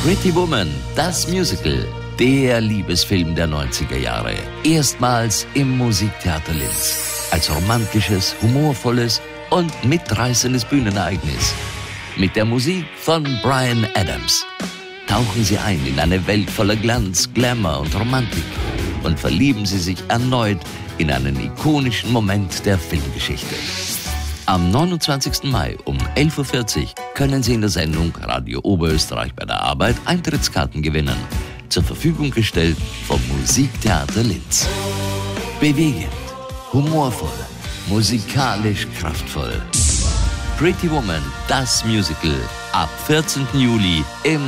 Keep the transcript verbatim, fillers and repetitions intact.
Pretty Woman, das Musical, der Liebesfilm der neunziger Jahre. Erstmals im Musiktheater Linz. Als romantisches, humorvolles und mitreißendes Bühnenereignis. Mit der Musik von Bryan Adams. Tauchen Sie ein in eine Welt voller Glanz, Glamour und Romantik und verlieben Sie sich erneut in einen ikonischen Moment der Filmgeschichte. Am neunundzwanzigsten Mai um elf Uhr vierzig können Sie in der Sendung Radio Oberösterreich bei der Arbeit Eintrittskarten gewinnen. Zur Verfügung gestellt vom Musiktheater Linz. Bewegend, humorvoll, musikalisch kraftvoll. Pretty Woman, das Musical, ab vierzehnten Juli im